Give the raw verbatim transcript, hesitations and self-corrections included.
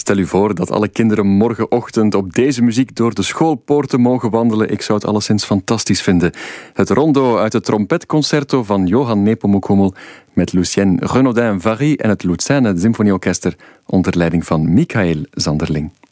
Stel u voor dat alle kinderen morgenochtend op deze muziek door de schoolpoorten mogen wandelen. Ik zou het alleszins fantastisch vinden. Het rondo uit het trompetconcerto van Johann Nepomuk Hummel met Lucien Renaudin-Vary en het Luzerner Symfonieorkester onder leiding van Michael Zanderling.